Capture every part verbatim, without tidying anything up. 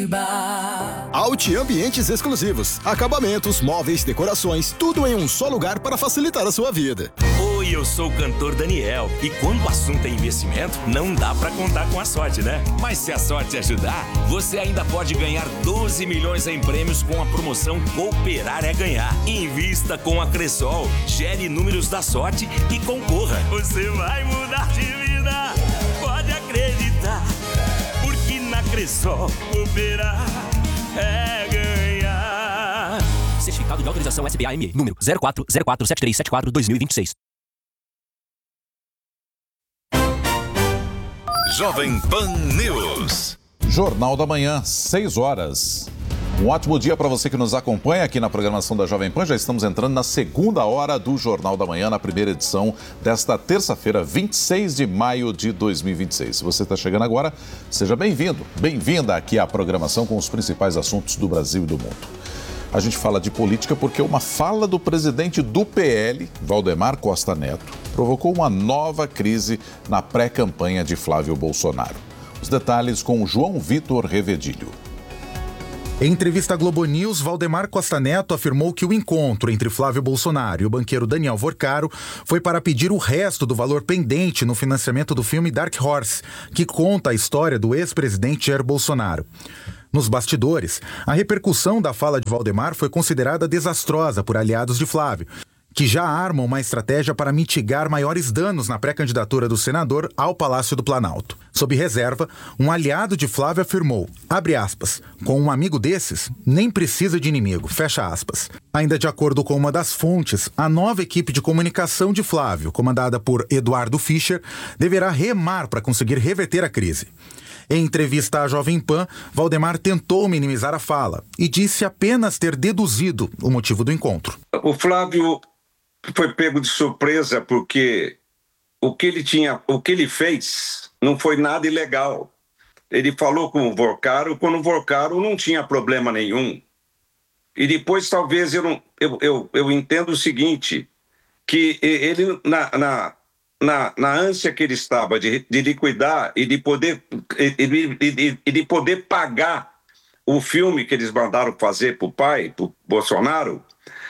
Curitiba. Alti Ambientes Exclusivos, acabamentos, móveis, decorações, tudo em um só lugar para facilitar a sua vida. Oi, eu sou o cantor Daniel e quando o assunto é investimento, não dá pra contar com a sorte, né? Mas se a sorte ajudar, você ainda pode ganhar doze milhões em prêmios com a promoção Cooperar é Ganhar. Invista com a Cressol, gere números da sorte e concorra. Você vai mudar de vida, pode acreditar, porque na Cressol cooperar é ganhar. Certificado de autorização S B A M E, número zero quatro zero quatro sete três sete quatro barra dois mil e vinte e seis. Jovem Pan News. Jornal da Manhã, seis horas. Um ótimo dia para você que nos acompanha aqui na programação da Jovem Pan. Já estamos entrando na segunda hora do Jornal da Manhã, na primeira edição desta terça-feira, vinte e seis de maio de dois mil e vinte e seis. Se você está chegando agora, seja bem-vindo, bem-vinda aqui à programação com os principais assuntos do Brasil e do mundo. A gente fala de política porque uma fala do presidente do P L, Valdemar Costa Neto, provocou uma nova crise na pré-campanha de Flávio Bolsonaro. Os detalhes com João Vitor Revedilho. Em entrevista à Globo News, Valdemar Costa Neto afirmou que o encontro entre Flávio Bolsonaro e o banqueiro Daniel Vorcaro foi para pedir o resto do valor pendente no financiamento do filme Dark Horse, que conta a história do ex-presidente Jair Bolsonaro. Nos bastidores, a repercussão da fala de Valdemar foi considerada desastrosa por aliados de Flávio, que já armam uma estratégia para mitigar maiores danos na pré-candidatura do senador ao Palácio do Planalto. Sob reserva, um aliado de Flávio afirmou, abre aspas, com um amigo desses, nem precisa de inimigo, fecha aspas. Ainda de acordo com uma das fontes, a nova equipe de comunicação de Flávio, comandada por Eduardo Fischer, deverá remar para conseguir reverter a crise. Em entrevista à Jovem Pan, Valdemar tentou minimizar a fala e disse apenas ter deduzido o motivo do encontro. O Flávio foi pego de surpresa porque o que ele tinha, o que ele fez não foi nada ilegal. Ele falou com o Vorcaro quando o Vorcaro não tinha problema nenhum. E depois talvez eu não, eu, eu, eu entendo o seguinte, que ele na, na Na, na ânsia que ele estava de, de liquidar e de poder e de, de, de poder pagar o filme que eles mandaram fazer para o pai, para o Bolsonaro,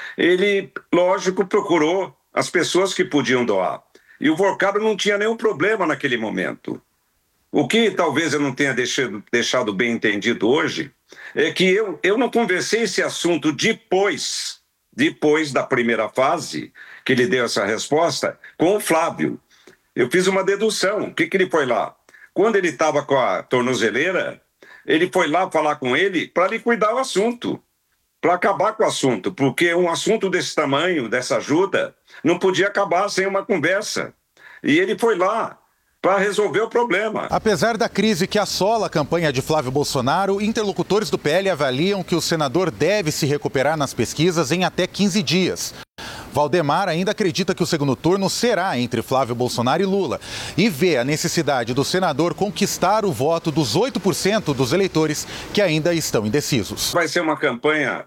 ele, lógico, procurou as pessoas que podiam doar. E o Vorcaro não tinha nenhum problema naquele momento. O que talvez eu não tenha deixado, deixado bem entendido hoje é que eu, eu não conversei esse assunto depois, depois da primeira fase, que ele deu essa resposta, com o Flávio. Eu fiz uma dedução. O que, que ele foi lá? Quando ele estava com a tornozeleira, ele foi lá falar com ele para liquidar o assunto, para acabar com o assunto, porque um assunto desse tamanho, dessa ajuda, não podia acabar sem uma conversa. E ele foi lá para resolver o problema. Apesar da crise que assola a campanha de Flávio Bolsonaro, interlocutores do P L avaliam que o senador deve se recuperar nas pesquisas em até quinze dias. Valdemar ainda acredita que o segundo turno será entre Flávio Bolsonaro e Lula e vê a necessidade do senador conquistar o voto dos oito por cento dos eleitores que ainda estão indecisos. Vai ser uma campanha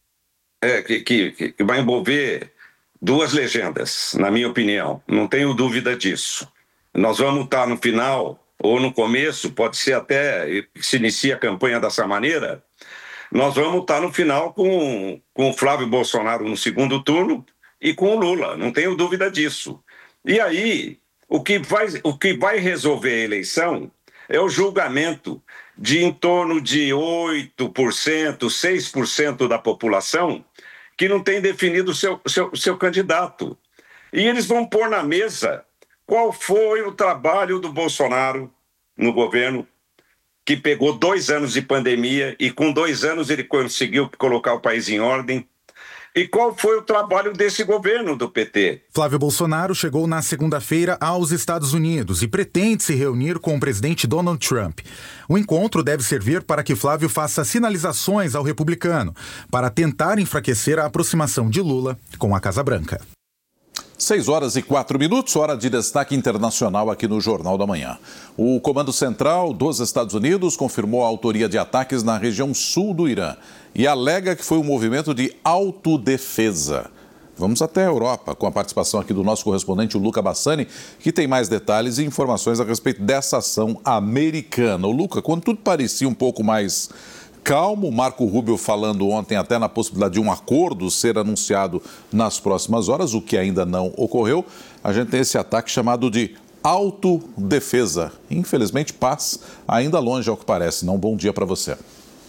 é, que, que, que vai envolver duas legendas, na minha opinião. Não tenho dúvida disso. Nós vamos estar no final ou no começo, pode ser até que se inicie a campanha dessa maneira, nós vamos estar no final com, com o Flávio Bolsonaro no segundo turno e com o Lula, não tenho dúvida disso. E aí, o que vai, o que vai resolver a eleição é o julgamento de em torno de oito por cento, seis por cento da população que não tem definido o seu, seu, seu candidato. E eles vão pôr na mesa qual foi o trabalho do Bolsonaro no governo, que pegou dois anos de pandemia e com dois anos ele conseguiu colocar o país em ordem. E qual foi o trabalho desse governo do P T? Flávio Bolsonaro chegou na segunda-feira aos Estados Unidos e pretende se reunir com o presidente Donald Trump. O encontro deve servir para que Flávio faça sinalizações ao republicano, para tentar enfraquecer a aproximação de Lula com a Casa Branca. Seis horas e quatro minutos, hora de destaque internacional aqui no Jornal da Manhã. O Comando Central dos Estados Unidos confirmou a autoria de ataques na região sul do Irã e alega que foi um movimento de autodefesa. Vamos até a Europa, com a participação aqui do nosso correspondente, o Luca Bassani, que tem mais detalhes e informações a respeito dessa ação americana. O Luca, quando tudo parecia um pouco mais calmo. Marco Rubio falando ontem até na possibilidade de um acordo ser anunciado nas próximas horas, o que ainda não ocorreu. A gente tem esse ataque chamado de autodefesa. Infelizmente, paz ainda longe, ao que parece. Não, bom dia para você.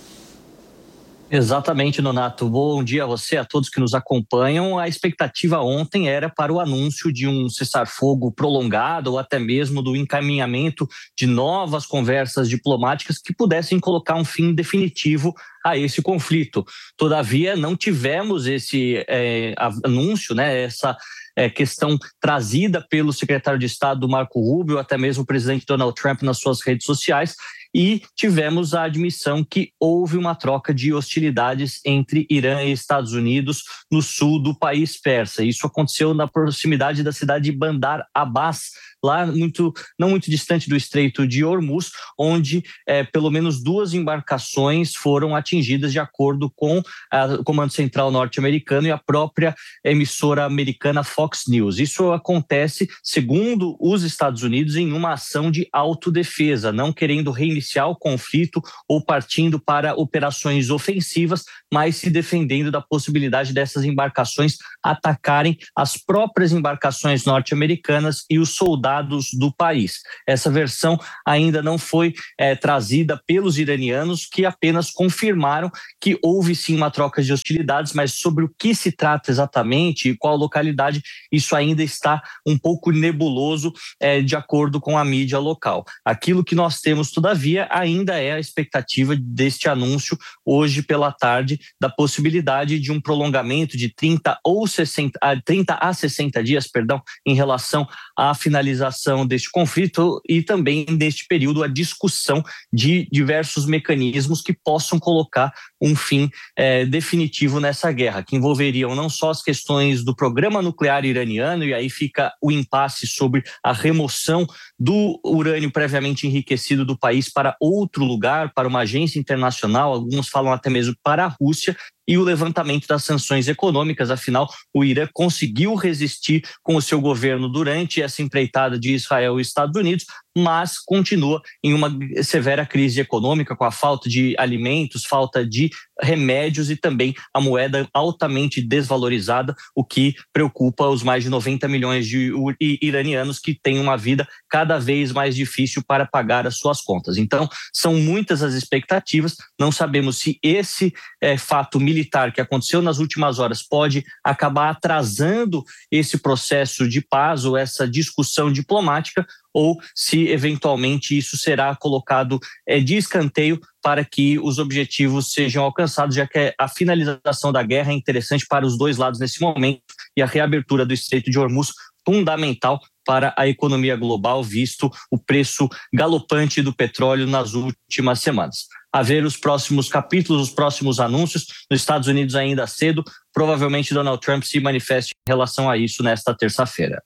Exatamente, Nonato. Bom dia a você, a todos que nos acompanham. A expectativa ontem era para o anúncio de um cessar-fogo prolongado ou até mesmo do encaminhamento de novas conversas diplomáticas que pudessem colocar um fim definitivo a esse conflito. Todavia, não tivemos esse é, anúncio, né, essa é, questão trazida pelo secretário de Estado Marco Rubio, até mesmo o presidente Donald Trump nas suas redes sociais, e tivemos a admissão que houve uma troca de hostilidades entre Irã e Estados Unidos no sul do país persa. Isso aconteceu na proximidade da cidade de Bandar Abbas, lá muito, não muito distante do Estreito de Hormuz, onde é, pelo menos duas embarcações foram atingidas, de acordo com o Comando Central norte-americano e a própria emissora americana Fox News. Isso acontece, segundo os Estados Unidos, em uma ação de autodefesa, não querendo reiniciar o conflito ou partindo para operações ofensivas, mas se defendendo da possibilidade dessas embarcações atacarem as próprias embarcações norte-americanas e os soldados do país. Essa versão ainda não foi é, trazida pelos iranianos, que apenas confirmaram que houve sim uma troca de hostilidades, mas sobre o que se trata exatamente e qual localidade, isso ainda está um pouco nebuloso, é, de acordo com a mídia local. Aquilo que nós temos, todavia, ainda é a expectativa deste anúncio hoje pela tarde, da possibilidade de um prolongamento de trinta ou sessenta, trinta a sessenta dias, perdão, em relação à finalização deste conflito e também neste período a discussão de diversos mecanismos que possam colocar um fim é, definitivo nessa guerra, que envolveriam não só as questões do programa nuclear iraniano, e aí fica o impasse sobre a remoção do urânio previamente enriquecido do país para outro lugar, para uma agência internacional, alguns falam até mesmo para a Rússia, e o levantamento das sanções econômicas. Afinal, o Irã conseguiu resistir com o seu governo durante essa empreitada de Israel e Estados Unidos, mas continua em uma severa crise econômica, com a falta de alimentos, falta de remédios e também a moeda altamente desvalorizada, o que preocupa os mais de noventa milhões de iranianos que têm uma vida cada vez mais difícil para pagar as suas contas. Então, são muitas as expectativas, não sabemos se esse é, fato militar militar que aconteceu nas últimas horas pode acabar atrasando esse processo de paz ou essa discussão diplomática, ou se eventualmente isso será colocado é, de escanteio para que os objetivos sejam alcançados, já que a finalização da guerra é interessante para os dois lados nesse momento e a reabertura do Estreito de Hormuz fundamental para a economia global, visto o preço galopante do petróleo nas últimas semanas. A ver os próximos capítulos, os próximos anúncios. Nos Estados Unidos ainda cedo, provavelmente Donald Trump se manifeste em relação a isso nesta terça-feira.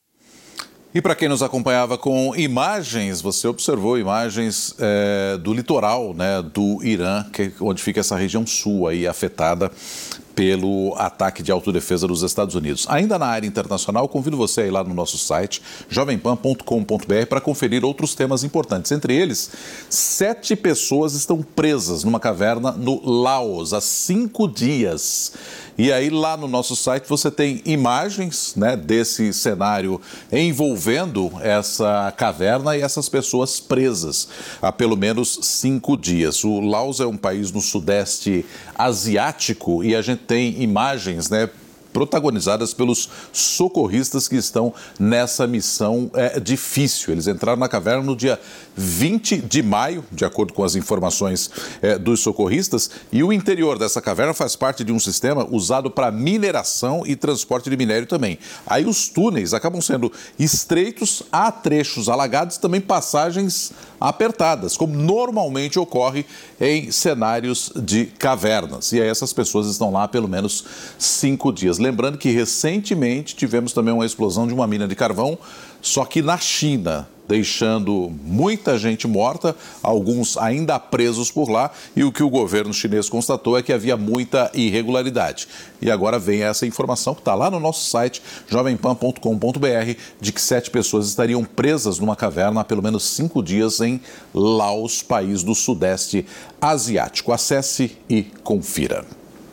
E para quem nos acompanhava com imagens, você observou imagens é, do litoral, né, do Irã, que, onde fica essa região sul aí afetada pelo ataque de autodefesa dos Estados Unidos. Ainda na área internacional, convido você a ir lá no nosso site, jovem pan ponto com ponto b r, para conferir outros temas importantes. Entre eles, sete pessoas estão presas numa caverna no Laos há cinco dias. E aí lá no nosso site você tem imagens, né, desse cenário envolvendo essa caverna e essas pessoas presas há pelo menos cinco dias. O Laos é um país no sudeste asiático e a gente tem imagens, né, protagonizadas pelos socorristas que estão nessa missão é, difícil. Eles entraram na caverna no dia vinte de maio, de acordo com as informações é, dos socorristas, e o interior dessa caverna faz parte de um sistema usado para mineração e transporte de minério também. Aí os túneis acabam sendo estreitos, há trechos alagados, também passagens apertadas, como normalmente ocorre em cenários de cavernas. E aí essas pessoas estão lá há pelo menos cinco dias. Lembrando que recentemente tivemos também uma explosão de uma mina de carvão, só que na China, deixando muita gente morta, alguns ainda presos por lá, e o que o governo chinês constatou é que havia muita irregularidade. E agora vem essa informação que está lá no nosso site, jovem pan ponto com ponto b r, de que sete pessoas estariam presas numa caverna há pelo menos cinco dias em Laos, país do Sudeste Asiático. Acesse e confira.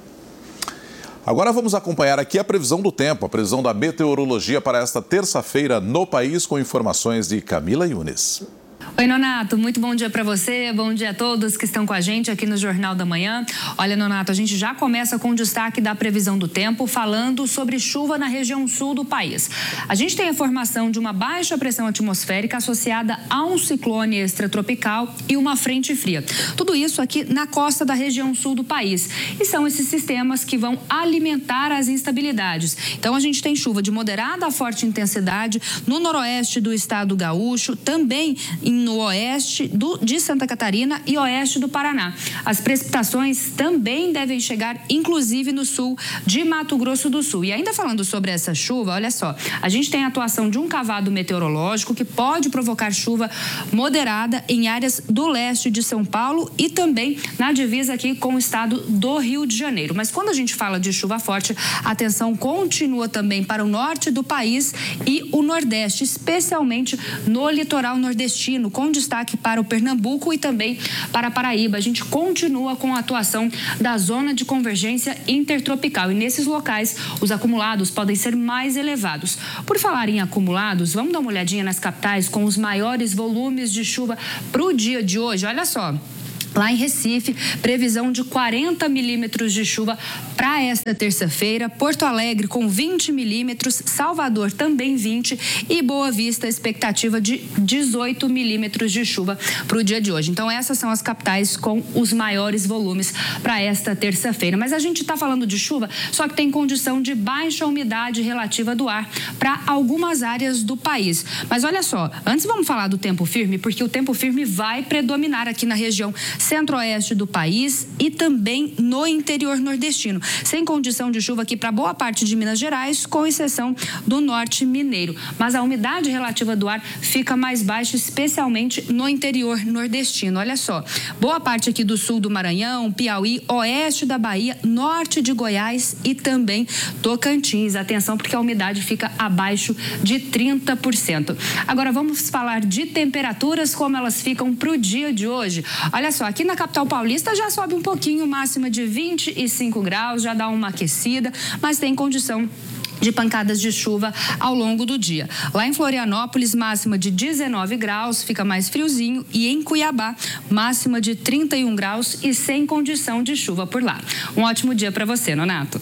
Agora vamos acompanhar aqui a previsão do tempo, a previsão da meteorologia para esta terça-feira no país, com informações de Camila Yunes. Oi, Nonato, muito bom dia para você, bom dia a todos que estão com a gente aqui no Jornal da Manhã. Olha, Nonato, a gente já começa com o destaque da previsão do tempo, falando sobre chuva na região sul do país. A gente tem a formação de uma baixa pressão atmosférica associada a um ciclone extratropical e uma frente fria. Tudo isso aqui na costa da região sul do país. E são esses sistemas que vão alimentar as instabilidades. Então, a gente tem chuva de moderada a forte intensidade no noroeste do estado gaúcho, também em no oeste do, de Santa Catarina e oeste do Paraná. As precipitações também devem chegar, inclusive, no sul de Mato Grosso do Sul. E ainda falando sobre essa chuva, olha só, a gente tem a atuação de um cavado meteorológico que pode provocar chuva moderada em áreas do leste de São Paulo e também na divisa aqui com o estado do Rio de Janeiro. Mas quando a gente fala de chuva forte, a atenção continua também para o norte do país e o nordeste, especialmente no litoral nordestino, com destaque para o Pernambuco e também para a Paraíba. A gente continua com a atuação da zona de convergência intertropical e nesses locais os acumulados podem ser mais elevados. Por falar em acumulados, vamos dar uma olhadinha nas capitais com os maiores volumes de chuva para o dia de hoje. Olha só. Lá em Recife, previsão de quarenta milímetros de chuva para esta terça-feira. Porto Alegre com vinte milímetros, Salvador também vinte e Boa Vista, expectativa de dezoito milímetros de chuva para o dia de hoje. Então, essas são as capitais com os maiores volumes para esta terça-feira. Mas a gente está falando de chuva, só que tem condição de baixa umidade relativa do ar para algumas áreas do país. Mas olha só, antes vamos falar do tempo firme, porque o tempo firme vai predominar aqui na região centro-oeste do país e também no interior nordestino, sem condição de chuva aqui para boa parte de Minas Gerais, com exceção do norte mineiro. Mas a umidade relativa do ar fica mais baixa, especialmente no interior nordestino. Olha só, boa parte aqui do sul do Maranhão, Piauí, oeste da Bahia, norte de Goiás e também Tocantins. Atenção, porque a umidade fica abaixo de trinta por cento. Agora vamos falar de temperaturas, como elas ficam para o dia de hoje. Olha só, aqui na capital paulista já sobe um pouquinho, máxima de vinte e cinco graus, já dá uma aquecida, mas tem condição de pancadas de chuva ao longo do dia. Lá em Florianópolis, máxima de dezenove graus, fica mais friozinho, e em Cuiabá, máxima de trinta e um graus e sem condição de chuva por lá. Um ótimo dia para você, Nonato.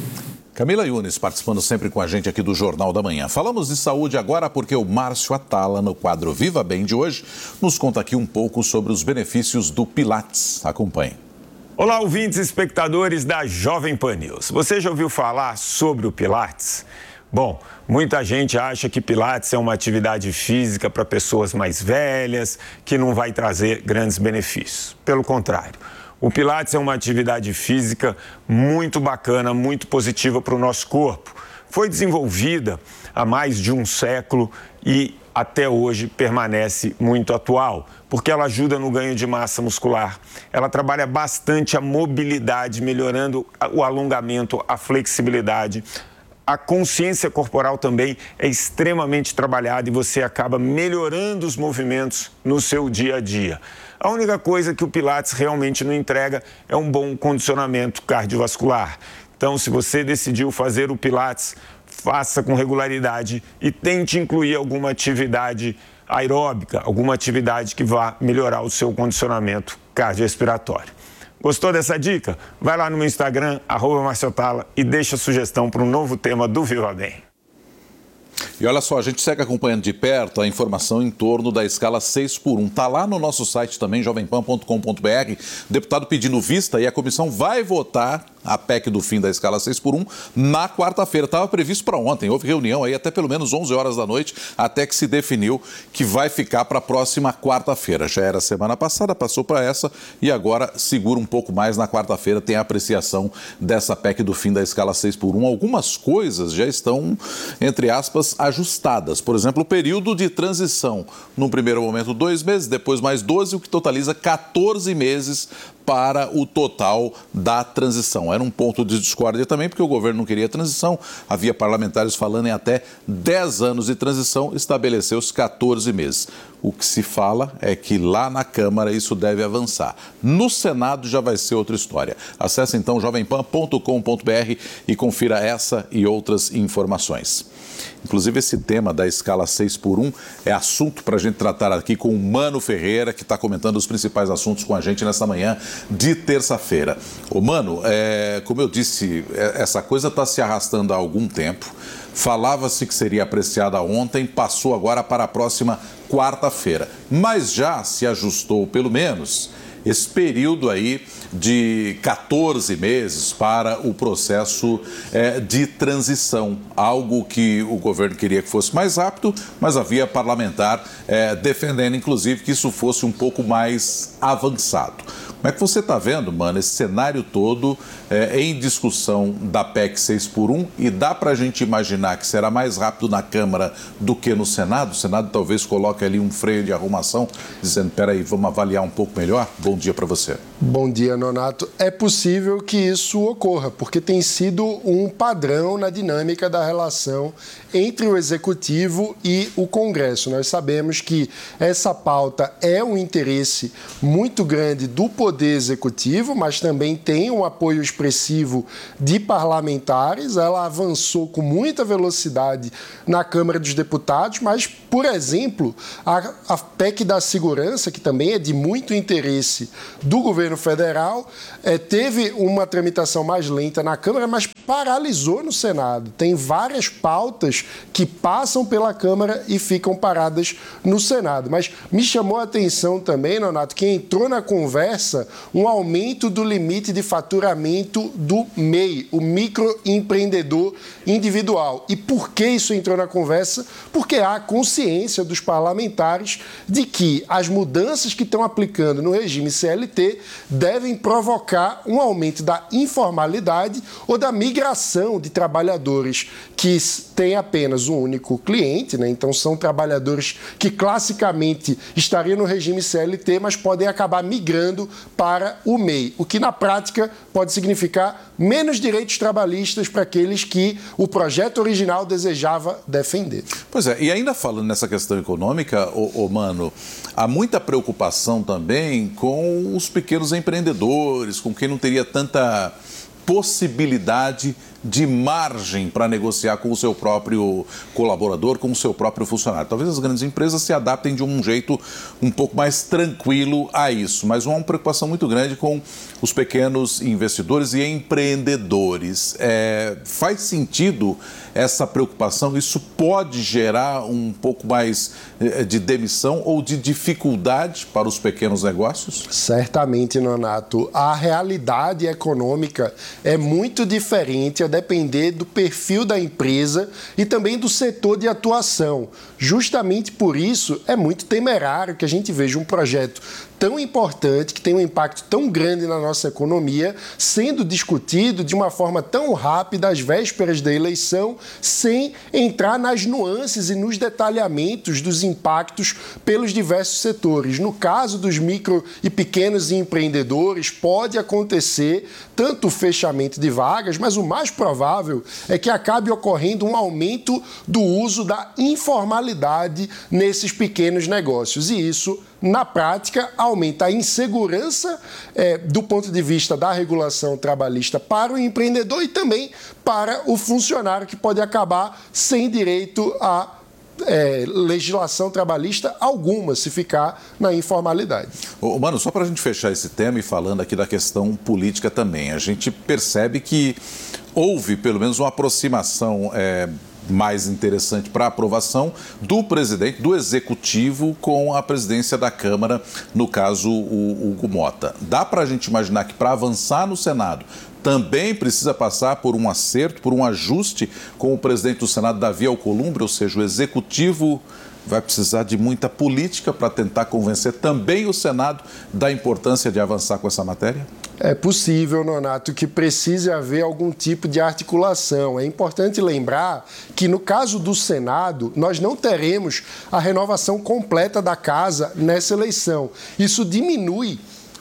Camila Yunes participando sempre com a gente aqui do Jornal da Manhã. Falamos de saúde agora porque o Márcio Atala, no quadro Viva Bem de hoje, nos conta aqui um pouco sobre os benefícios do Pilates. Acompanhe. Olá, ouvintes e espectadores da Jovem Pan News. Você já ouviu falar sobre o Pilates? Bom, muita gente acha que Pilates é uma atividade física para pessoas mais velhas, que não vai trazer grandes benefícios. Pelo contrário. O Pilates é uma atividade física muito bacana, muito positiva para o nosso corpo. Foi desenvolvida há mais de um século e até hoje permanece muito atual, porque ela ajuda no ganho de massa muscular. Ela trabalha bastante a mobilidade, melhorando o alongamento, a flexibilidade. A consciência corporal também é extremamente trabalhada e você acaba melhorando os movimentos no seu dia a dia. A única coisa que o Pilates realmente não entrega é um bom condicionamento cardiovascular. Então, se você decidiu fazer o Pilates, faça com regularidade e tente incluir alguma atividade aeróbica, alguma atividade que vá melhorar o seu condicionamento cardiorrespiratório. Gostou dessa dica? Vai lá no meu Instagram, arroba Márcio Atala, e deixa a sugestão para um novo tema do Viva Bem. E olha só, a gente segue acompanhando de perto a informação em torno da escala seis por um. Está lá no nosso site também, jovem pan ponto com ponto b r. Deputado pedindo vista e a comissão vai votar a P E C do fim da escala seis por um na quarta-feira. Estava previsto para ontem, houve reunião aí até pelo menos onze horas da noite, até que se definiu que vai ficar para a próxima quarta-feira. Já era semana passada, passou para essa e agora segura um pouco mais. Na quarta-feira tem a apreciação dessa P E C do fim da escala seis por um. Algumas coisas já estão, entre aspas, ajustadas. Por exemplo, o período de transição. No primeiro momento, dois meses, depois mais doze, o que totaliza quatorze meses para o total da transição. Era um ponto de discórdia também, porque o governo não queria transição, havia parlamentares falando em até dez anos de transição, estabeleceu-se quatorze meses. O que se fala é que lá na Câmara isso deve avançar. No Senado já vai ser outra história. Acesse então jovem pan ponto com ponto b r e confira essa e outras informações. Inclusive, esse tema da escala seis por um é assunto para a gente tratar aqui com o Mano Ferreira, que está comentando os principais assuntos com a gente nesta manhã de terça-feira. Ô Mano, é, como eu disse, essa coisa está se arrastando há algum tempo. Falava-se que seria apreciada ontem, passou agora para a próxima quarta-feira. Mas já se ajustou, pelo menos, esse período aí de quatorze meses para o processo é, de transição. Algo que o governo queria que fosse mais rápido, mas havia parlamentar é, defendendo, inclusive, que isso fosse um pouco mais avançado. Como é que você está vendo, mano, esse cenário todo é, em discussão da P E C seis por um e dá para a gente imaginar que será mais rápido na Câmara do que no Senado? O Senado talvez coloque ali um freio de arrumação, dizendo, peraí, vamos avaliar um pouco melhor? Bom dia para você. Bom dia, Nonato. É possível que isso ocorra, porque tem sido um padrão na dinâmica da relação entre o Executivo e o Congresso. Nós sabemos que essa pauta é um interesse muito grande do Poder Executivo, mas também tem um apoio expressivo de parlamentares. Ela avançou com muita velocidade na Câmara dos Deputados, mas, por exemplo, a, a P E C da Segurança, que também é de muito interesse do governo federal, é, teve uma tramitação mais lenta na Câmara, mas paralisou no Senado. Tem várias pautas que passam pela Câmara e ficam paradas no Senado. Mas me chamou a atenção também, Nonato, que entrou na conversa um aumento do limite de faturamento do M E I, o microempreendedor individual. E por que isso entrou na conversa? Porque há consciência dos parlamentares de que as mudanças que estão aplicando no regime C L T devem provocar um aumento da informalidade ou da migração de trabalhadores que têm apenas um único cliente, né? Então são trabalhadores que classicamente estariam no regime C L T, mas podem acabar migrando para o M E I, o que na prática pode significar menos direitos trabalhistas para aqueles que o projeto original desejava defender. Pois é, e ainda falando nessa questão econômica, ô, ô, Mano, há muita preocupação também com os pequenos empreendedores, com quem não teria tanta possibilidade de margem para negociar com o seu próprio colaborador, com o seu próprio funcionário. Talvez as grandes empresas se adaptem de um jeito um pouco mais tranquilo a isso, mas há uma preocupação muito grande com os pequenos investidores e empreendedores. É, faz sentido essa preocupação? Isso pode gerar um pouco mais de demissão ou de dificuldade para os pequenos negócios? Certamente, Nonato. A realidade econômica é muito diferente a depender do perfil da empresa e também do setor de atuação. Justamente por isso, é muito temerário que a gente veja um projeto tão importante, que tem um impacto tão grande na nossa economia, sendo discutido de uma forma tão rápida às vésperas da eleição, sem entrar nas nuances e nos detalhamentos dos impactos pelos diversos setores. No caso dos micro e pequenos empreendedores, pode acontecer tanto o fechamento de vagas, mas o mais provável é que acabe ocorrendo um aumento do uso da informalidade nesses pequenos negócios. E isso, na prática, aumenta a insegurança é, do ponto de vista da regulação trabalhista para o empreendedor e também para o funcionário, que pode acabar sem direito a É, legislação trabalhista alguma, se ficar na informalidade. Ô, Mano, só para a gente fechar esse tema e falando aqui da questão política também, a gente percebe que houve pelo menos uma aproximação é, mais interessante para aprovação do presidente, do executivo, com a presidência da Câmara, no caso o Hugo Mota. Dá para a gente imaginar que para avançar no Senado também precisa passar por um acerto, por um ajuste com o presidente do Senado, Davi Alcolumbre, ou seja, o executivo vai precisar de muita política para tentar convencer também o Senado da importância de avançar com essa matéria? É possível, Nonato, que precise haver algum tipo de articulação. É importante lembrar que, no caso do Senado, nós não teremos a renovação completa da casa nessa eleição. Isso diminui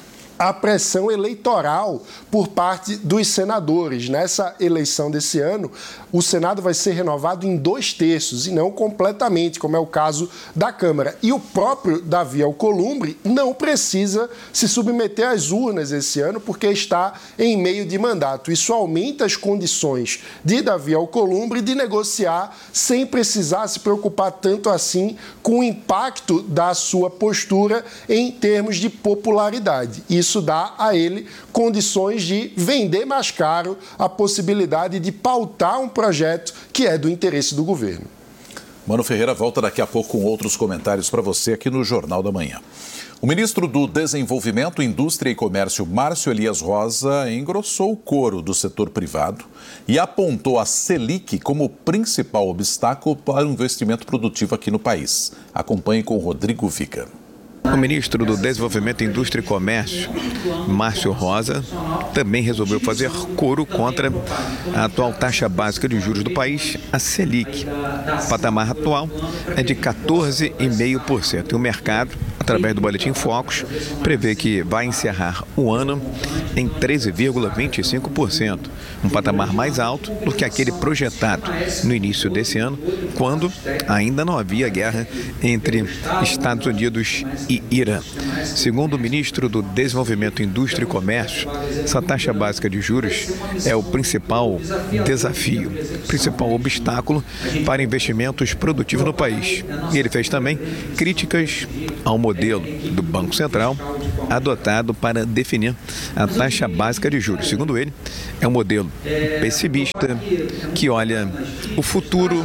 a pressão eleitoral por parte dos senadores. Nessa eleição desse ano, o Senado vai ser renovado em dois terços e não completamente, como é o caso da Câmara. E o próprio Davi Alcolumbre não precisa se submeter às urnas esse ano porque está em meio de mandato. Isso aumenta as condições de Davi Alcolumbre de negociar sem precisar se preocupar tanto assim com o impacto da sua postura em termos de popularidade. Isso Isso dá a ele condições de vender mais caro a possibilidade de pautar um projeto que é do interesse do governo. Mano Ferreira volta daqui a pouco com outros comentários para você aqui no Jornal da Manhã. O ministro do Desenvolvimento, Indústria e Comércio, Márcio Elias Rosa, engrossou o coro do setor privado e apontou a Selic como principal obstáculo para o investimento produtivo aqui no país. Acompanhe com Rodrigo Vica. O ministro do Desenvolvimento, Indústria e Comércio, Márcio Rosa, também resolveu fazer coro contra a atual taxa básica de juros do país, a Selic. O patamar atual é de quatorze vírgula cinco por cento. E o mercado, através do Boletim Focus, prevê que vai encerrar o ano em treze vírgula vinte e cinco por cento, um patamar mais alto do que aquele projetado no início desse ano, quando ainda não havia guerra entre Estados Unidos e Irã. Segundo o ministro do Desenvolvimento, Indústria e Comércio, essa taxa básica de juros é o principal desafio, principal obstáculo para investimentos produtivos no país. E ele fez também críticas ao modelo do Banco Central adotado para definir a taxa básica de juros. Segundo ele, é um modelo pessimista que olha o futuro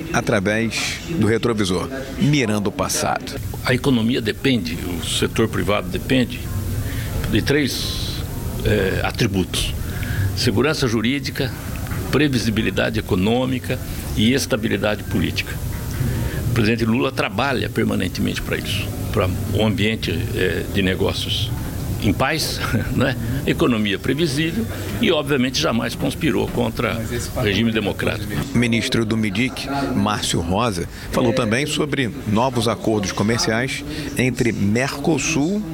através do retrovisor, mirando o passado. A economia depende, o setor privado depende de três é, atributos: segurança jurídica, previsibilidade econômica e estabilidade política. O presidente Lula trabalha permanentemente para isso, para um ambiente é, de negócios em paz, né? Economia previsível e, obviamente, jamais conspirou contra o regime democrático. O ministro do MIDIC, Márcio Rosa, falou também sobre novos acordos comerciais entre Mercosul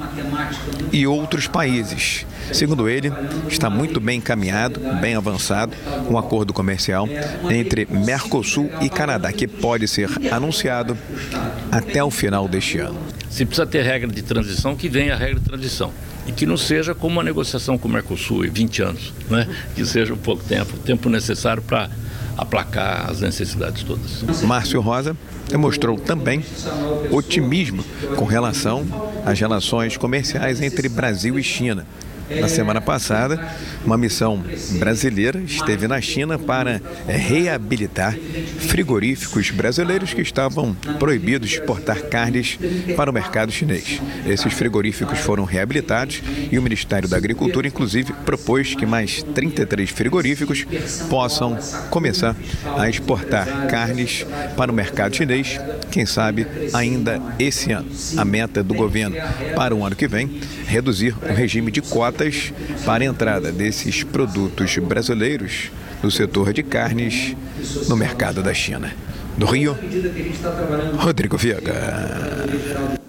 e outros países. Segundo ele, está muito bem encaminhado, bem avançado, um acordo comercial entre Mercosul e Canadá, que pode ser anunciado até o final deste ano. Se precisa ter regra de transição, que venha a regra de transição. E que não seja como uma negociação com o Mercosul em vinte anos, né? Que seja um pouco tempo, tempo necessário para aplacar as necessidades todas. Márcio Rosa demonstrou também otimismo com relação às relações comerciais entre Brasil e China. Na semana passada, uma missão brasileira esteve na China para reabilitar frigoríficos brasileiros que estavam proibidos de exportar carnes para o mercado chinês. Esses frigoríficos foram reabilitados e o Ministério da Agricultura, inclusive, propôs que mais trinta e três frigoríficos possam começar a exportar carnes para o mercado chinês, quem sabe ainda esse ano. A meta do governo para o ano que vem, reduzir o regime de cotas para a entrada desses produtos brasileiros do setor de carnes no mercado da China. Do Rio, Rodrigo Viega.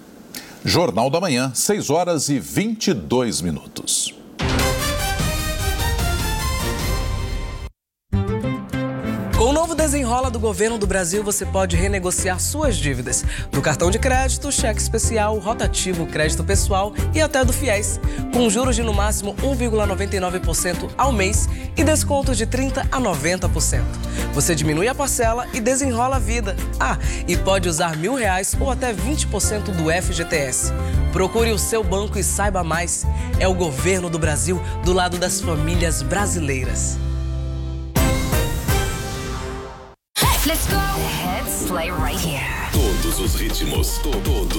Jornal da Manhã, seis horas e vinte e dois minutos. Com o novo Desenrola do Governo do Brasil, você pode renegociar suas dívidas do cartão de crédito, cheque especial, rotativo, crédito pessoal e até do FIES, com juros de no máximo um vírgula noventa e nove por cento ao mês e descontos de trinta por cento a noventa por cento. Você diminui a parcela e desenrola a vida. Ah, e pode usar mil reais ou até vinte por cento do F G T S. Procure o seu banco e saiba mais. É o Governo do Brasil do lado das famílias brasileiras. Let's go. The hits play right here. Todos os ritmos, to- todos